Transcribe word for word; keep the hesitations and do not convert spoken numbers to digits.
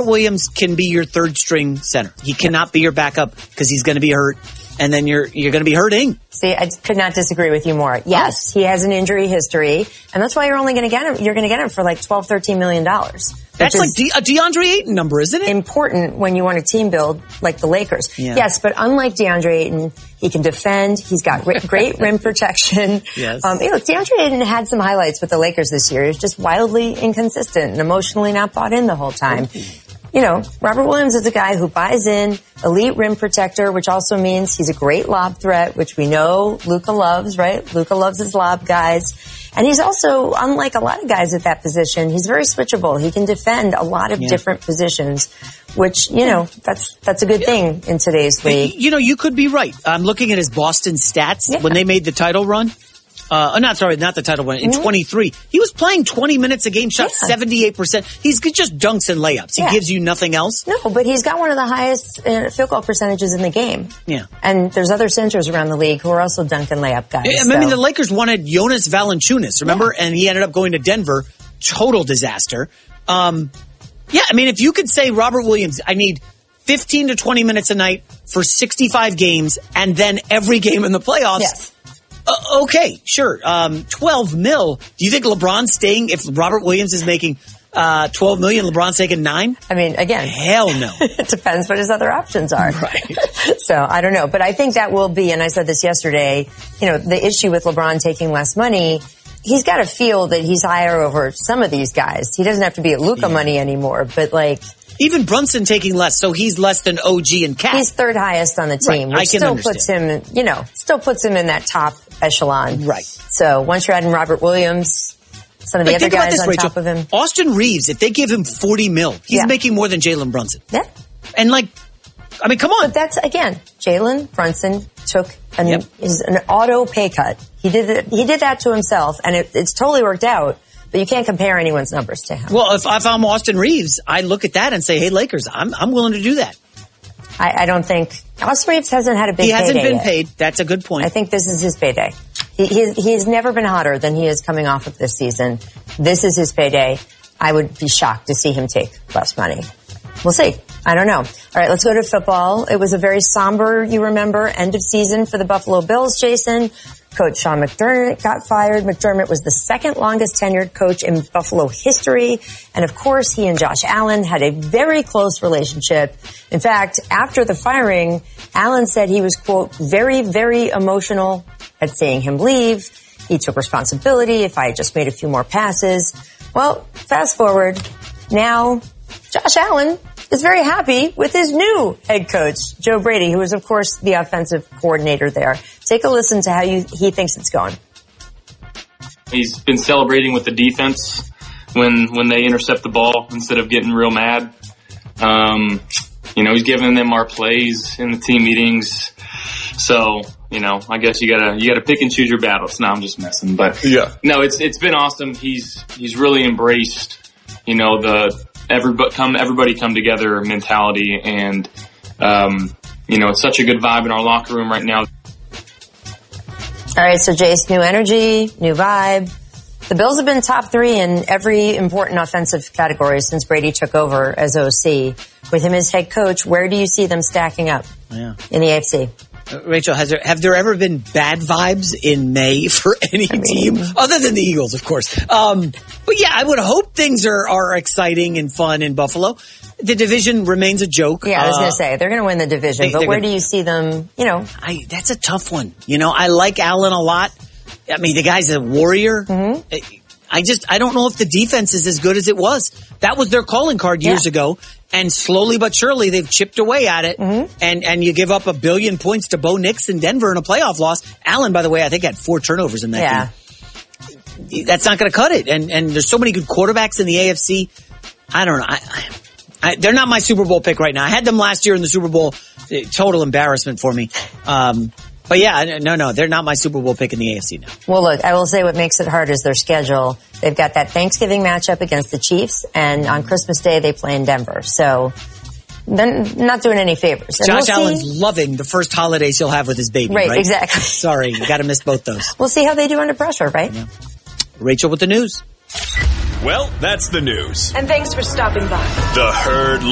Williams can be your third string center. He cannot be your backup because he's going to be hurt, and then you're you're going to be hurting. See, I could not disagree with you more. Yes, oh. He has an injury history, and that's why you're only going to get him. You're going to get him for like twelve, thirteen million dollars. That's like De- a DeAndre Ayton number, isn't it? Important when you want a team build like the Lakers. Yeah. Yes, but unlike DeAndre Ayton, he can defend. He's got great, great rim protection. Yes. Um, hey, look, DeAndre Ayton had some highlights with the Lakers this year. He's just wildly inconsistent and emotionally not bought in the whole time. You know, Robert Williams is a guy who buys in, elite rim protector, which also means he's a great lob threat, which we know Luka loves, right? Luka loves his lob guys. And he's also, unlike a lot of guys at that position, he's very switchable. He can defend a lot of yeah. different positions, which, you know, that's that's a good thing in today's league. You know, you could be right. I'm looking at his Boston stats yeah. when they made the title run. Uh, not sorry, not the title one. In mm-hmm. twenty-three, he was playing twenty minutes a game, shot yeah. seventy-eight percent. He's just dunks and layups. He yeah. gives you nothing else. No, but he's got one of the highest uh, field goal percentages in the game. Yeah. And there's other centers around the league who are also dunk and layup guys. Yeah, so. I mean, the Lakers wanted Jonas Valanciunas, remember? Yeah. And he ended up going to Denver. Total disaster. Um, yeah, I mean, if you could say, Robert Williams, I need fifteen to twenty minutes a night for sixty-five games and then every game in the playoffs. Yes. Uh, okay, sure. Um, twelve mil. Do you think LeBron's staying if Robert Williams is making uh, twelve million, LeBron's taking nine? I mean, again. Hell no. It depends what his other options are. Right. So, I don't know. But I think that will be, and I said this yesterday, you know, the issue with LeBron taking less money, he's got to feel that he's higher over some of these guys. He doesn't have to be at Luka yeah. money anymore, but like... Even Brunson taking less, so he's less than O G and Cat. He's third highest on the team, right. which still understand. puts him, you know, still puts him in that top echelon. Right. So once you're adding Robert Williams, some of the but other guys this, on Rachel. top of him. Austin Reeves, if they give him forty mil, he's yeah. making more than Jalen Brunson. Yeah. And like, I mean, come on. But that's, again, Jalen Brunson took an, yep. is an auto pay cut. He did it, he did that to himself, and it, it's totally worked out. But you can't compare anyone's numbers to him. Well, if, if I'm Austin Reeves, I look at that and say, hey, Lakers, I'm I'm willing to do that. I, I don't think... Austin Reeves hasn't had a big He hasn't been yet. paid. That's a good point. I think this is his payday. He, he, he's never been hotter than he is coming off of this season. This is his payday. I would be shocked to see him take less money. We'll see. I don't know. All right, let's go to football. It was a very somber, you remember, end of season for the Buffalo Bills, Jason. Coach Sean McDermott got fired. McDermott was the second longest tenured coach in Buffalo history. And of course, he and Josh Allen had a very close relationship. In fact, after the firing, Allen said he was, quote, very, very emotional at seeing him leave. He took responsibility. If I had just made a few more passes. Well, fast forward. Now, Josh Allen is very happy with his new head coach, Joe Brady, who is, of course, the offensive coordinator there. Take a listen to how you, he thinks it's going. He's been celebrating with the defense when when they intercept the ball instead of getting real mad. Um, you know, he's giving them our plays in the team meetings. So, you know, I guess you gotta you gotta pick and choose your battles. No, I'm just messing, but yeah, no, it's it's been awesome. He's he's really embraced, you know, the everybody come everybody come together mentality, and um, you know, it's such a good vibe in our locker room right now. All right, so Jace, new energy, new vibe. The Bills have been top three in every important offensive category since Brady took over as O C. With him as head coach, where do you see them stacking up yeah. in the A F C? Uh, Rachel, has there have there ever been bad vibes in May for any I mean, team other than the Eagles, of course? Um, but yeah, I would hope things are are exciting and fun in Buffalo. The division remains a joke. Yeah, I was uh, going to say they're going to win the division, they, but where gonna, do you see them? You know, I that's a tough one. You know, I like Allen a lot. I mean, the guy's a warrior. Mm-hmm. I just, I don't know if the defense is as good as it was. That was their calling card years yeah. ago. And slowly but surely they've chipped away at it. Mm-hmm. And, and you give up a billion points to Bo Nix in Denver in a playoff loss. Allen, by the way, I think had four turnovers in that yeah. game. That's not going to cut it. And, and there's so many good quarterbacks in the A F C. I don't know. I, I, they're not my Super Bowl pick right now. I had them last year in the Super Bowl. Total embarrassment for me. Um, But yeah, no, no, they're not my Super Bowl pick in the A F C now. Well, look, I will say what makes it hard is their schedule. They've got that Thanksgiving matchup against the Chiefs, and on Christmas Day they play in Denver. So they're not doing any favors. And Josh we'll Allen's see. loving the first holidays he'll have with his baby, right? Right, exactly. Sorry, you got to miss both those. We'll see how they do under pressure, right? Yeah. Rachel with the news. Well, that's the news. And thanks for stopping by. The Herd